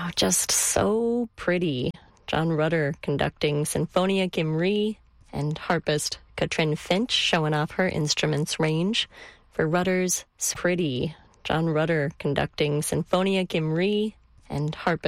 Oh, just so pretty. John Rutter conducting Sinfonia Gimri, and harpist Katrin Finch showing off her instruments range. For Rutter's Pretty, John Rutter conducting Sinfonia Gimri, and harpist